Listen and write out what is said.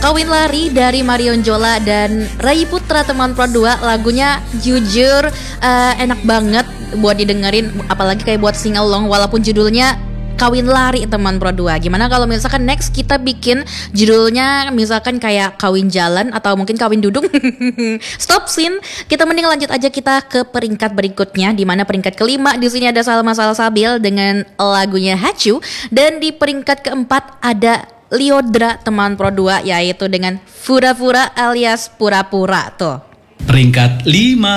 Kawin Lari dari Marion Jola dan Ray Putra teman Pro 2. Lagunya jujur enak banget buat didengerin, apalagi kayak buat sing along walaupun judulnya Kawin Lari teman Pro 2. Gimana kalau misalkan next kita bikin judulnya misalkan kayak Kawin Jalan atau mungkin Kawin Dudung. Stop scene. Kita mending lanjut aja kita ke peringkat berikutnya, di mana peringkat kelima di sini ada Salma Salsabil dengan lagunya Hachu, dan di peringkat keempat ada Lyodra teman Pro 2 yaitu dengan Fura-Fura alias Pura-Pura tuh. Peringkat 5.